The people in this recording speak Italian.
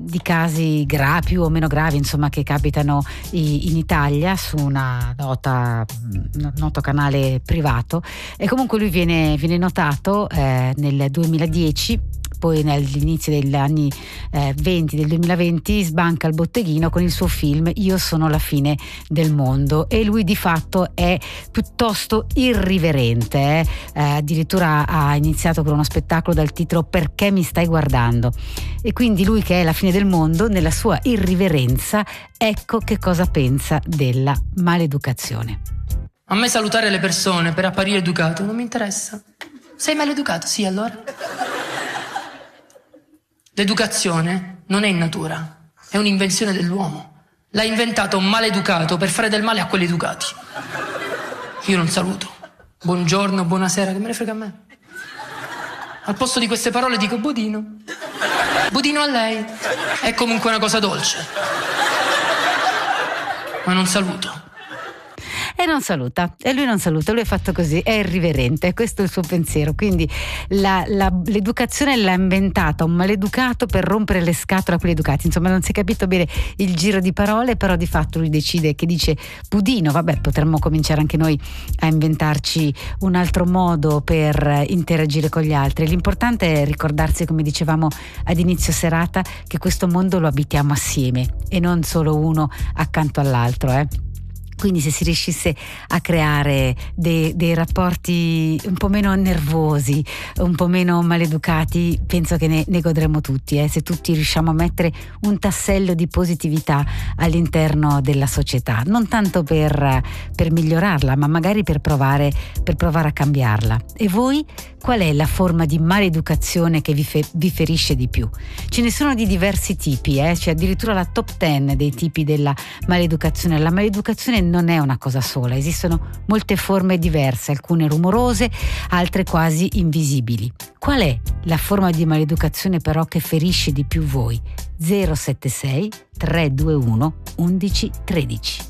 di casi più o meno gravi, insomma, che capitano in Italia su un noto canale privato, e comunque lui viene notato nel 2010. Poi all'inizio degli anni 20 del 2020 sbanca il botteghino con il suo film Io sono la fine del mondo, e lui di fatto è piuttosto irriverente, addirittura ha iniziato con uno spettacolo dal titolo Perché mi stai guardando, e quindi lui, che è la fine del mondo, nella sua irriverenza, ecco che cosa pensa della maleducazione. A me salutare le persone per apparire educato non mi interessa. Sei maleducato? Sì, allora. L'educazione non è in natura, è un'invenzione dell'uomo. L'ha inventato un maleducato per fare del male a quelli educati. Io non saluto. Buongiorno, buonasera, che me ne frega a me. Al posto di queste parole dico budino. Budino a lei. È comunque una cosa dolce. Ma non saluto. E non saluta, e lui non saluta, lui è fatto così, è irriverente, questo è il suo pensiero. Quindi l'educazione l'ha inventata un maleducato per rompere le scatole a quelli educati. Insomma, non si è capito bene il giro di parole, però di fatto lui decide che dice budino. Vabbè, potremmo cominciare anche noi a inventarci un altro modo per interagire con gli altri. L'importante è ricordarsi, come dicevamo ad inizio serata, che questo mondo lo abitiamo assieme e non solo uno accanto all'altro, Quindi se si riuscisse a creare dei rapporti un po' meno nervosi, un po' meno maleducati, penso che ne godremo tutti, se tutti riusciamo a mettere un tassello di positività all'interno della società, non tanto per migliorarla, ma magari per provare a cambiarla. E voi, qual è la forma di maleducazione che vi ferisce di più? Ce ne sono di diversi tipi, c'è addirittura la top 10 dei tipi della maleducazione. La maleducazione non è una cosa sola, esistono molte forme diverse, alcune rumorose, altre quasi invisibili. Qual è la forma di maleducazione però che ferisce di più voi? 076 321 11 13.